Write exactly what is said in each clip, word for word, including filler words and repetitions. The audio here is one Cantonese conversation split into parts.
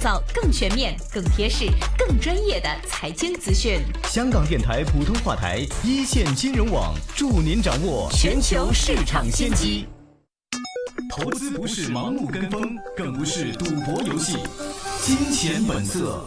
造更全面、更貼實、更專業的財經資訊。 香港電台普通話台一線金融網，助您掌握全球市場先機。投資不是盲目跟風，更不是賭博遊戲。金錢本色。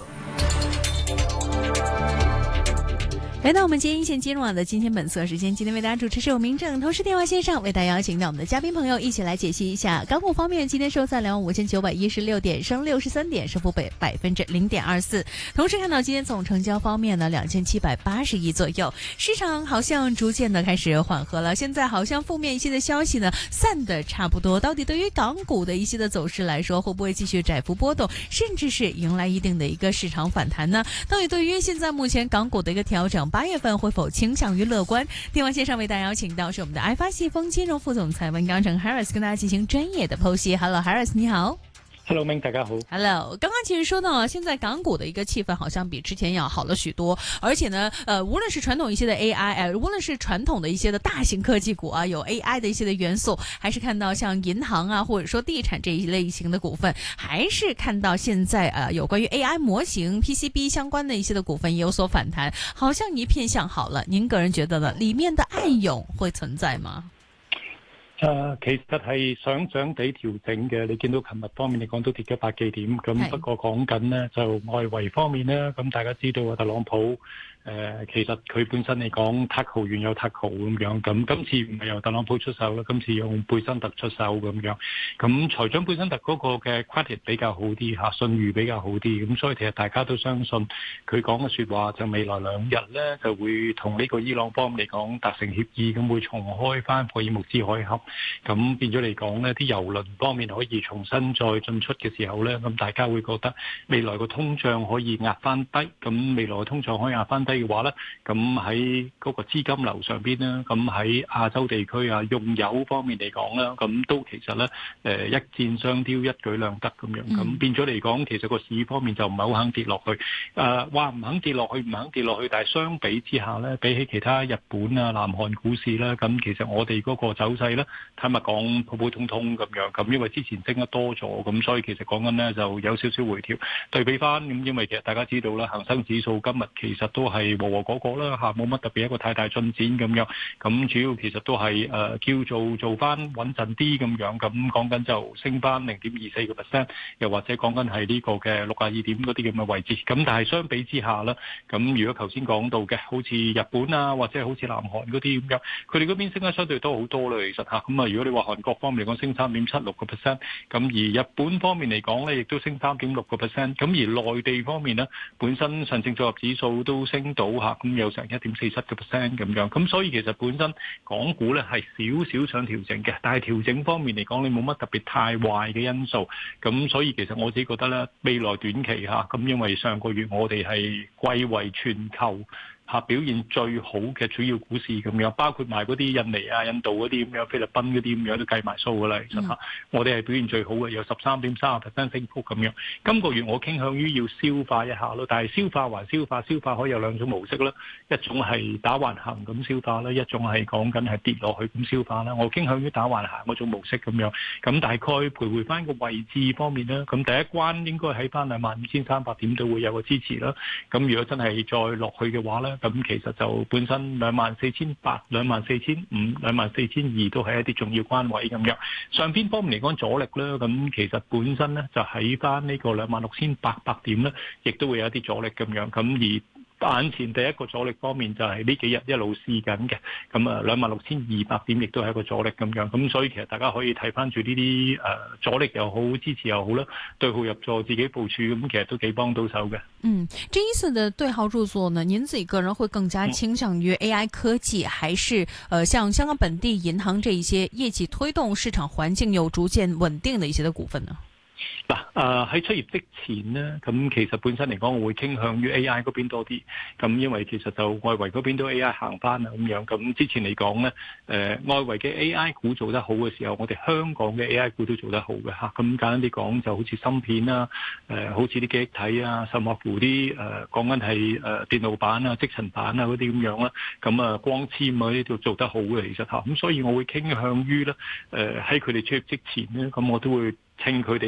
來到我們今天一線金融網的今天本色時間，今天為大家主持是有明正，同時電話線上為大家邀請到我們的嘉賓朋友一起來解析一下港股方面，今天收在兩萬五千九百一十六點，升六十三點，升幅百百分之零點二四。同時看到今天總成交方面呢，兩千七百八十億左右，市場好像逐漸的開始緩和了。現在好像負面一些的消息呢散得差不多，到底對於港股的一些的走勢來說，會不會繼續窄幅波動，甚至是迎來一定的一個市場反彈呢？到底對於現在目前港股的一個調整，八月份會否傾向於樂觀？電話線上為大家邀請到是我們的愛發信豐金融副總裁溫鋼城 Harris， 跟大家進行專業的剖析。Hello Harris， 你好。 Hello， 明大家好。 Hello， 剛剛其實說到啊，現在港股的一個氣氛好像比之前要好了許多，而且呢，呃，無論是傳統一些的 A I， 呃，無論是傳統的一些的大型科技股啊，有 A I 的一些的元素，還是看到像銀行啊，或者說地產這一類型的股份，還是看到現在呃有關於 A I 模型、P C B 相關的一些的股份也有所反彈，好像一片向好了。您個人覺得呢？裡面的暗湧會存在嗎？ 誒、呃，其實係想想地調整嘅。你見到琴日方面嚟講都跌咗百幾點，咁不過講緊呢，就外圍方面呢，咁大家知道啊，特朗普。誒、呃，其實佢本身嚟講，tackle 原有 tackle 咁樣，咁今次唔係由特朗普出手啦，今次用貝森特出手咁樣，咁財長貝森特嗰個嘅 credit 比較好啲嚇，信譽比較好啲，咁所以其實大家都相信佢講嘅説話，就未來兩日咧就會同呢個伊朗方面嚟講達成協議，咁會重開翻霍爾木茲海峽，咁變咗嚟講呢啲油輪方面可以重新再進出嘅時候咧，咁大家會覺得未來個通脹可以壓翻低，咁未來個通脹可以壓翻低嘅話咧，咁喺嗰個資金流上邊咧，咁喺亞洲地區啊，用油方面嚟講咧，咁都其實咧，誒一箭雙雕，一舉兩得咁樣，咁變咗嚟講，其實個市方面就唔係好肯跌落去，誒話唔肯跌落去，唔肯跌落去，但係相比之下咧，比起其他日本啊、南韓股市咧，咁其實我哋嗰個走勢咧，坦白講普普通通咁樣，咁因為之前升得多咗，咁所以其實講緊咧就有少少回調，對比翻咁，因為其實大家知道啦，恒生指數今日其實都係和和嗰個啦嚇，冇乜特別一個太大進展咁樣，咁主要其實都係誒、呃、叫做做翻穩陣啲咁樣，咁講緊就升翻零點二四個 percent， 又或者講緊係呢個嘅六十二點嗰啲咁嘅位置，咁但係相比之下啦，咁如果頭先講到嘅，好似日本啊或者好似南韓嗰啲咁樣，佢哋嗰邊升得相對都好多啦，其實嚇，咁啊如果你話韓國方面嚟講升三點七六個 percent， 咁而日本方面嚟講咧，亦都升三點六個 percent， 咁而內地方面呢，本身上證綜合指數都升到嚇。咁有成一點四七個 percent 咁樣，咁所以其實本身港股咧係少少想調整嘅，但係調整方面嚟講，你冇乜特別太壞嘅因素，咁所以其實我自己覺得咧，未來短期嚇，咁因為上個月我哋係貴為全球嚇表現最好嘅主要股市咁樣，包括埋嗰啲印尼啊、印度嗰啲咁樣、菲律賓嗰啲咁樣都計埋數噶啦，其實嚇，我哋係表現最好嘅，有十三點三十 percent 升幅咁樣。今個月我傾向於要消化一下咯，但係消化還消化，消化可以有兩種模式啦，一種係打橫行咁消化啦，一種係講緊係跌落去咁消化啦。我傾向於打橫行嗰種模式咁樣，咁大概徘徊翻個位置方面啦，咁第一關應該喺翻兩萬五千三百點度會有個支持啦。咁如果真係再落去嘅話咧，咁其實就本身兩萬四千八、兩萬四千五、兩萬四千二都係一啲重要關位咁樣。上邊方面嚟講阻力咧，咁其實本身咧就喺翻呢個兩萬六千八百點咧，亦都會有一啲阻力咁樣。咁而眼前第一個阻力方面就係呢幾日一路試緊嘅，咁啊兩萬六千二百點亦都係一個阻力咁樣，咁所以其實大家可以睇翻住呢啲誒阻力又好，支持又好啦，對號入座自己部署，咁其實都幾幫到手嘅。 嗯，這一次的對號入座呢，您自己個人會更加傾向於 A I 科技，還是呃像香港本地銀行這一些業績推動市場環境有逐漸穩定的一些的股份呢？ 嗱，誒喺出業績前呢，咁其實本身嚟講，我會傾向於 A I 嗰邊多啲。咁因為其實就外圍嗰邊都 A I 行翻啦咁樣。咁之前嚟講呢，誒、呃、外圍嘅 A I 股做得好嘅時候，我哋香港嘅 A I 股都做得好嘅嚇。咁簡單啲講，就好似芯片啊，誒、呃、好似啲記憶體啊，甚至乎啲誒講緊係誒電腦板啊、積層板啊嗰啲咁樣啦。咁啊光纖啊呢度做得好嘅其實嚇。咁所以我會傾向於咧，誒喺佢哋出業績前呢，咁我都會稱佢哋係稍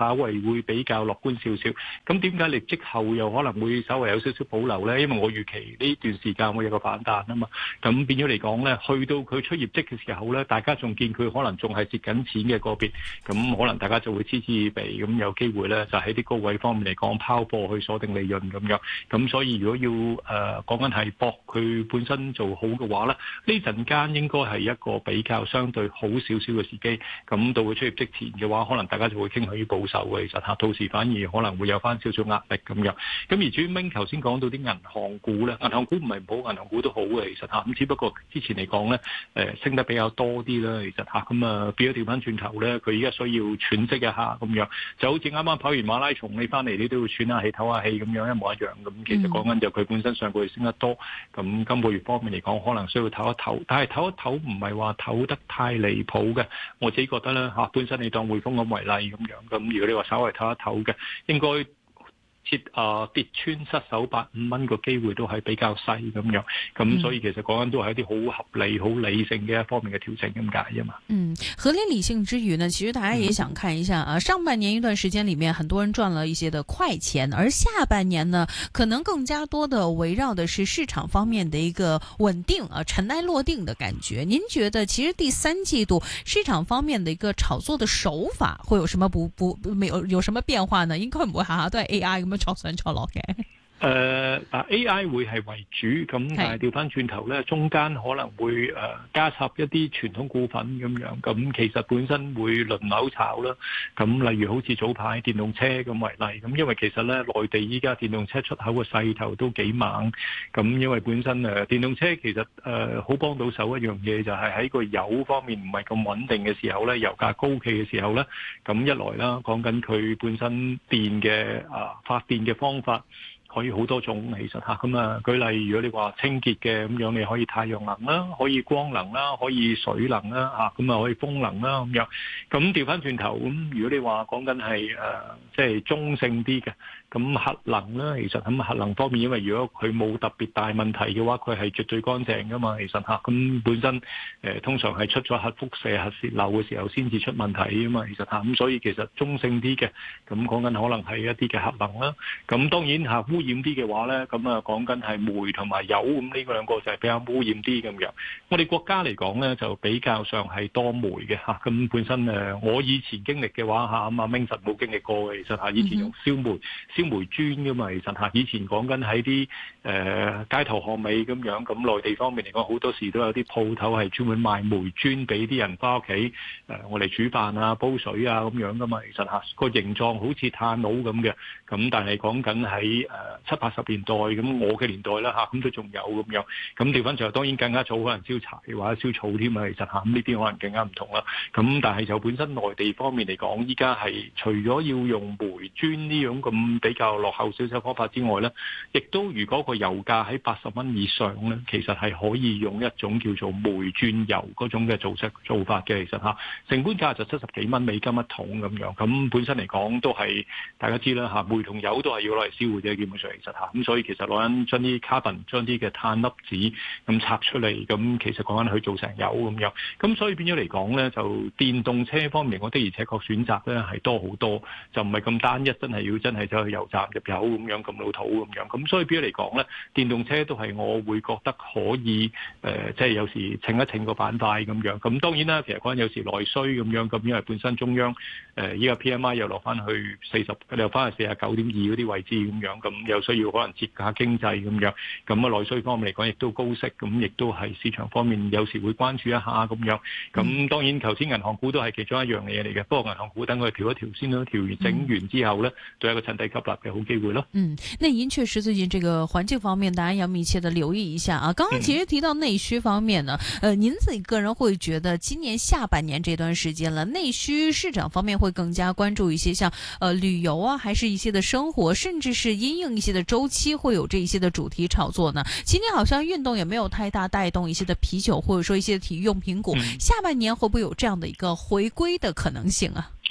稍微會比較樂觀少少。咁點解業績後又可能會稍微有少少保留咧？因為我預期呢段時間會有個反彈啊嘛。咁變咗嚟講咧，去到佢出業績嘅時候咧，大家仲見佢可能仲係蝕緊錢嘅個別，咁可能大家就會嗤之以鼻，咁有機會咧就喺啲高位方面嚟講拋貨去鎖定利潤咁樣。咁所以如果要誒講緊係博佢本身做好嘅話咧，呢陣間應該係一個比較相對好少少嘅時機。咁到佢出業績前嘅話，可能大家就會傾向於保守嘅，其實嚇，到時反而可能會有翻少少壓力咁樣。咁而至於明頭先講到啲銀行股咧，銀行股唔係唔好，銀行股都好嘅，其實嚇。咁只不過之前嚟講咧，誒升得比較多啲啦，其實嚇。咁啊變咗調翻轉頭咧，佢而家需要喘息一下咁樣，就好似啱啱跑完馬拉松，你翻嚟你都要喘下氣、唞下氣咁樣一模一樣。咁其實講緊就佢本身上個月升得多，咁今個月方面嚟講，可能需要唞一唞，但係唞一唞唔係話唞得太離譜嘅。我自己覺得咧嚇，本身你當匯豐咁為例咁樣，咁如果你話稍微唞一唞嘅，應該跌啊跌穿失守八五蚊個機會都係比較細咁樣，咁所以其實講緊都係一啲好合理、好理性嘅一方面嘅調整咁解啫嘛。 嗯，合理理性之餘呢，其實大家也想看一下啊，上半年一段時間裡面，很多人賺了一些的快錢，而下半年呢，可能更加多的圍繞的是市場方面的一個穩定啊、塵埃落定的感覺。您覺得其實第三季度市場方面的一個炒作的手法會有什麼不不沒有有什麼變化呢？應該唔會下下都係 A I 咁樣挫上挫落嘅。 誒、呃，嗱 A I 會係為主，咁但係調翻轉頭咧，中間可能會誒、呃、加插一啲傳統股份咁樣，咁其實本身會輪流炒啦。咁例如好似早排電動車咁為例，咁因為其實咧內地依家電動車出口嘅勢頭都幾猛，咁因為本身誒、呃、電動車其實誒好幫到手一樣嘢，就係喺個油方面唔係咁穩定嘅時候咧，油價高企嘅時候咧，咁一來啦，講緊佢本身電嘅啊、呃、發電嘅方法。可以好多種其實嚇，咁啊舉例，如果你話清潔嘅咁樣，你可以太陽能啦，可以光能啦，可以水能啦，嚇咁啊可以風能啦咁樣。咁調翻轉頭咁，如果你話講緊係誒即係中性啲嘅，咁核能啦，其實咁核能方面，因為如果佢冇特別大問題嘅話，佢係絕對乾淨噶嘛，其實嚇。咁本身誒、呃、通常係出咗核輻射、核泄漏嘅時候先至出問題噶嘛，其實嚇。咁所以其實中性啲嘅，咁講緊可能係一啲嘅核能啦。咁當然嚇污染啲嘅話咧，咁啊講緊係煤同埋油，咁呢個兩個就係比較污染啲咁樣。我哋國家嚟講咧，就比較上係多煤嘅嚇。咁本身誒，我以前經歷嘅話嚇，咁啊明實冇經歷過嘅，其實嚇以前用燒煤。燒煤磚噶嘛，其實嚇以前講緊喺啲誒街頭巷尾咁樣，咁內地方面嚟講，好多時都有啲鋪頭係專門賣煤磚俾啲人翻屋企誒，我嚟煮飯啊、煲水啊咁樣噶嘛，其實嚇個形狀好似炭爐咁嘅，咁但係講緊喺誒七八十年代咁，我嘅年代啦嚇，咁都仲有咁樣，咁調翻轉當然更加早，可能燒柴或者燒草添啊，其實嚇咁呢啲可能更加唔同啦。咁但係就本身內地方面嚟講，依家係除咗要用煤磚呢樣咁比較落後少少方法之外咧，亦都如果個油價喺八十蚊以上咧，其實係可以用一種叫做煤鑽油嗰種嘅做式做法嘅，其實嚇成本價就七十幾蚊美金一桶咁樣，咁本身嚟講都係大家知啦嚇，煤同油都係要攞嚟燒嘅啫，基本上其實嚇，咁所以其實攞緊將啲 carbon 將啲嘅碳粒子咁拆出嚟，咁其實講緊去做成油咁樣，咁所以變咗嚟講咧，就電動車方面，我的而且確選擇咧係多好多，就唔係咁單一，真係要真係走去油站入油咁樣咁老土咁樣，咁所以變咗嚟講咧，電動車都係我會覺得可以誒，即、呃、係、就是、有時稱一稱個板塊咁樣。咁當然啦，其實講緊有時內需咁樣，咁因為本身中央誒依家 P M I 又落翻去四十，又翻去四十九點二嗰啲位置咁樣，咁又需要可能接下經濟咁樣。咁啊內需方面嚟講，亦都高息，咁亦都係市場方面有時會關注一下咁樣。咁當然頭先銀行股都係其中一樣嘢嚟嘅，不過銀行股等佢調一調先啦，調完整完之後咧，都係一個趁低吸納嘅好機會咯。 嗯，那您確實最近這個環境方面，大家要密切的留意一下啊。剛剛其實提到內需方面呢，呃，您自己個人會覺得今年下半年這段時間了，內需市場方面會更加關注一些像呃旅遊啊，還是一些的生活，甚至是因應一些的週期會有這一些的主題炒作呢？今年好像運動也沒有太大帶動一些的啤酒，或者說一些體育用品股，嗯、下半年會不會有這樣的一個回歸的可能性啊？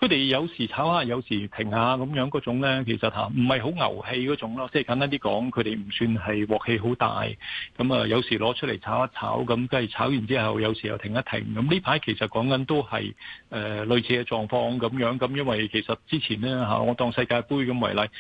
佢哋有時炒下，有時停下咁樣嗰種咧，其實嚇唔係好牛氣嗰種咯。即係簡單啲講，佢哋唔算係鑊氣好大。咁啊，有時攞出嚟炒一炒，咁跟住炒完之後，有時又停一停。咁呢排其實講緊都係誒、呃、類似嘅狀況咁樣。咁因為其實之前咧嚇，我當世界盃咁為例，